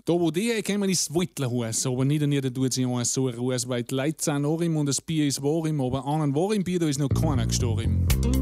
Da wo die kann man ins Wittle hues, aber nicht tut sie so ruhes, weil die Leute sind auch im und das Bier ist wahr im, aber anderen war im Bier, da ist noch keiner gestorben.